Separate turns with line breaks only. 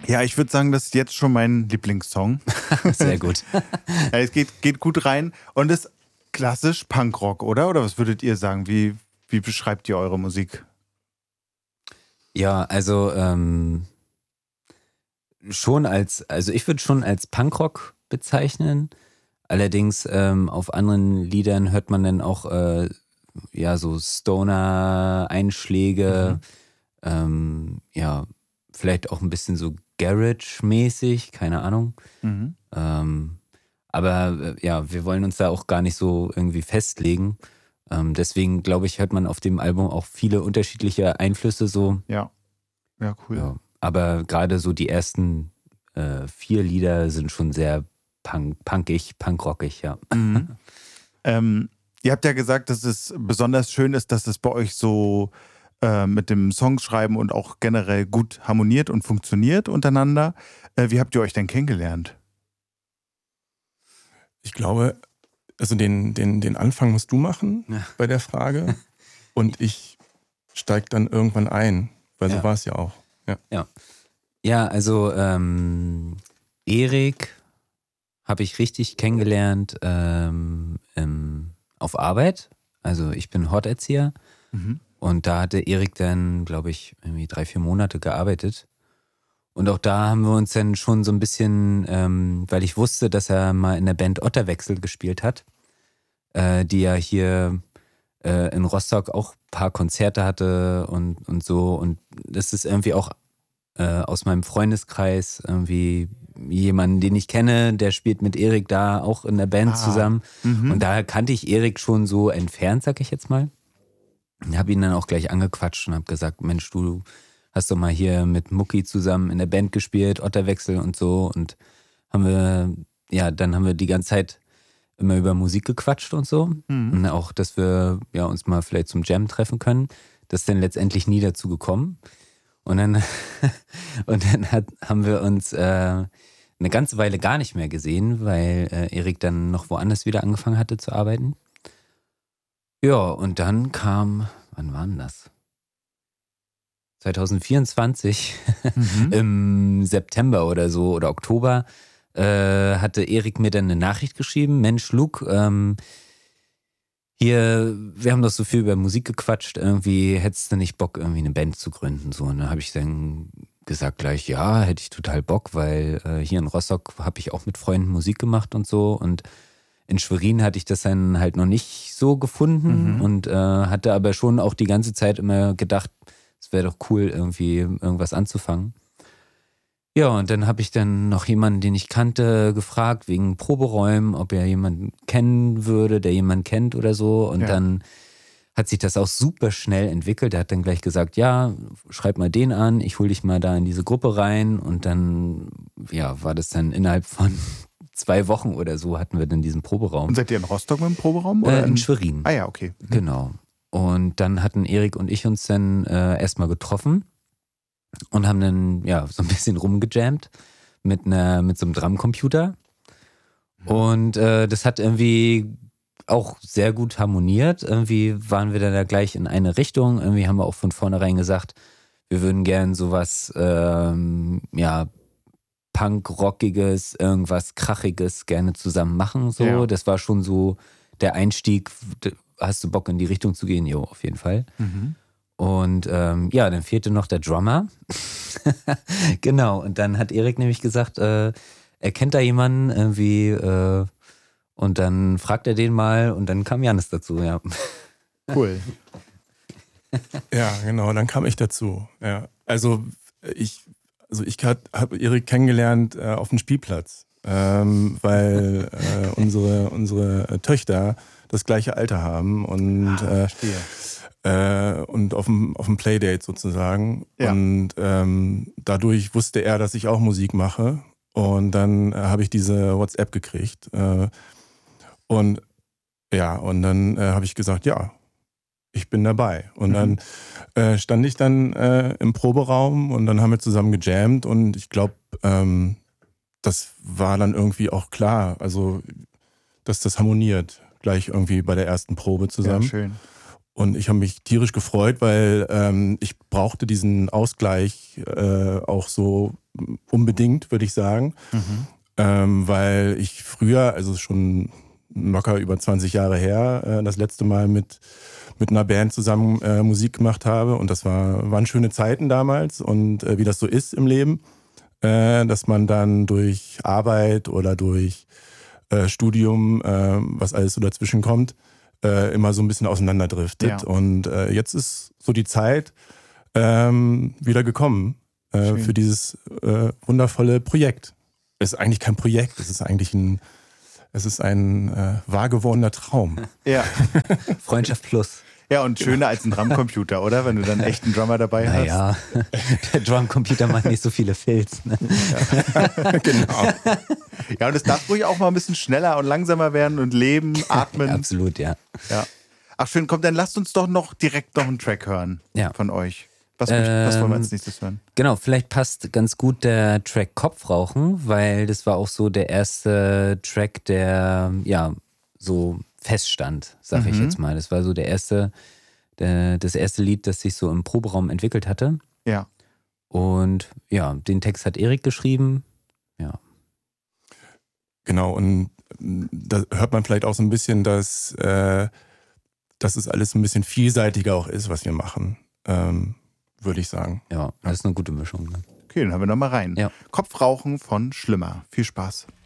Ja, ich würde sagen, das ist jetzt schon mein Lieblingssong.
Sehr gut.
Ja, es geht gut rein und ist klassisch Punkrock, oder? Oder was würdet ihr sagen? Wie beschreibt ihr eure Musik?
Ja, also also ich würde schon als Punkrock bezeichnen. Allerdings auf anderen Liedern hört man dann auch ja so Stoner-Einschläge,
Mhm.
ja, vielleicht auch ein bisschen so Garage-mäßig, keine Ahnung.
Mhm.
Ähm, aber ja, wir wollen uns da auch gar nicht so irgendwie festlegen. Deswegen glaube ich, hört man auf dem Album auch viele unterschiedliche Einflüsse so.
Ja, ja, cool.
Ja, aber gerade so die ersten 4 Lieder sind schon sehr punkig, punkrockig, ja.
Mhm. Ihr habt ja gesagt, dass es besonders schön ist, dass es bei euch so mit dem Songschreiben und auch generell gut harmoniert und funktioniert untereinander. Wie habt ihr euch denn kennengelernt?
Ich glaube, also den Anfang musst du machen
Ja.
bei der Frage und ich steige dann irgendwann ein, weil so
Ja.
war es ja auch. Ja.
Ja, also Erik habe ich richtig kennengelernt auf Arbeit. Also ich bin Horterzieher
Mhm.
und da hatte Erik dann, glaube ich, irgendwie 3, 4 Monate gearbeitet. Und auch da haben wir uns dann schon so ein bisschen, weil ich wusste, dass er mal in der Band Otterwechsel gespielt hat, die ja hier in Rostock auch ein paar Konzerte hatte und so. Und das ist irgendwie auch aus meinem Freundeskreis irgendwie jemanden, den ich kenne, der spielt mit Erik da auch in der Band zusammen. Und
Mhm.
daher kannte ich Erik schon so entfernt, sag ich jetzt mal. Ich habe ihn dann auch gleich angequatscht und habe gesagt, Mensch, du hast doch mal hier mit Mucki zusammen in der Band gespielt, Otterwechsel und so. Und dann haben wir die ganze Zeit immer über Musik gequatscht und so.
Mhm.
Und auch, dass wir ja, uns mal vielleicht zum Jam treffen können. Das ist dann letztendlich nie dazu gekommen. Und dann, haben wir uns eine ganze Weile gar nicht mehr gesehen, weil Erik dann noch woanders wieder angefangen hatte zu arbeiten. Ja, und dann kam, wann war denn das? 2024,
Mhm.
im September oder so oder Oktober, hatte Erik mir dann eine Nachricht geschrieben. Mensch, Luke, hier, wir haben doch so viel über Musik gequatscht, irgendwie hättest du nicht Bock, irgendwie eine Band zu gründen? So, und dann habe ich dann gesagt gleich, ja, hätte ich total Bock, weil hier in Rostock habe ich auch mit Freunden Musik gemacht und so. Und in Schwerin hatte ich das dann halt noch nicht so gefunden
Mhm.
und hatte aber schon auch die ganze Zeit immer gedacht, es wäre doch cool, irgendwie irgendwas anzufangen. Ja, und dann habe ich dann noch jemanden, den ich kannte, gefragt wegen Proberäumen, ob er jemanden kennen würde, der jemanden kennt oder so. Und
Ja.
dann hat sich das auch super schnell entwickelt. Er hat dann gleich gesagt, ja, schreib mal den an, ich hol dich mal da in diese Gruppe rein. Und dann, ja, war das dann innerhalb von 2 Wochen oder so hatten wir dann diesen
Und
Proberaum.
seid ihr in Rostock mit dem Proberaum? Oder
In Schwerin.
Ah ja, okay. Mhm.
Genau. Und dann hatten Erik und ich uns dann erstmal getroffen und haben dann ja so ein bisschen rumgejammt mit so einem Drumcomputer. Und das hat irgendwie auch sehr gut harmoniert. Irgendwie waren wir dann da gleich in eine Richtung. Irgendwie haben wir auch von vornherein gesagt, wir würden gern sowas, ja, Punk-Rockiges, irgendwas Krachiges gerne zusammen machen. So,
Ja.
das war schon so der Einstieg. Hast du Bock in die Richtung zu gehen? Jo, auf jeden Fall.
Mhm.
Und ja, dann fehlte noch der Drummer. Genau, und dann hat Erik nämlich gesagt, er kennt da jemanden irgendwie und dann fragt er den mal und dann kam Janis dazu, ja.
Cool.
Ja, genau, dann kam ich dazu. Ja. Ich habe Erik kennengelernt auf dem Spielplatz, weil unsere Töchter das gleiche Alter haben und
Verstehe.
und auf dem Playdate sozusagen.
Ja.
Und dadurch wusste er, dass ich auch Musik mache. Und dann habe ich diese WhatsApp gekriegt. Und dann habe ich gesagt, ja, ich bin dabei. Und dann stand ich dann im Proberaum und dann haben wir zusammen gejammt. Und ich glaube, das war dann irgendwie auch klar, also dass das harmoniert, gleich irgendwie bei der ersten Probe
Ja,
zusammen.
schön.
Und ich habe mich tierisch gefreut, weil ich brauchte diesen Ausgleich auch so unbedingt, würde ich sagen. Weil ich früher, also schon locker über 20 Jahre her, das letzte Mal mit einer Band zusammen Musik gemacht habe. Und das waren schöne Zeiten damals. Und wie das so ist im Leben, dass man dann durch Arbeit oder durch Studium, was alles so dazwischen kommt, immer so ein bisschen auseinanderdriftet.
Ja.
Und jetzt ist so die Zeit wieder gekommen für dieses wundervolle Projekt. Es ist eigentlich kein Projekt, es ist eigentlich ein wahr gewordener Traum.
Ja.
Freundschaft plus.
Ja, und schöner als ein Drumcomputer, oder? Wenn du dann echt einen Drummer dabei hast.
Naja, der Drumcomputer macht nicht so viele Fills. Ne?
Ja. Genau.
Ja, und es darf ruhig auch mal ein bisschen schneller und langsamer werden und leben, atmen.
Absolut, ja.
Ach schön, komm, dann lasst uns doch direkt noch einen Track hören von euch. Was wollen wir als nächstes hören?
Genau, vielleicht passt ganz gut der Track Kopfrauchen, weil das war auch so der erste Track, der so feststand, sag ich jetzt mal. Das war so das erste Lied, das sich so im Proberaum entwickelt hatte.
Ja.
Und ja, den Text hat Erik geschrieben. Ja.
Genau, und da hört man vielleicht auch so ein bisschen, dass es alles ein bisschen vielseitiger auch ist, was wir machen, würde ich sagen.
Ja, das ist eine gute Mischung. Ne?
Okay, dann hören wir nochmal rein.
Ja.
Kopfrauchen von Schlimmer. Viel Spaß.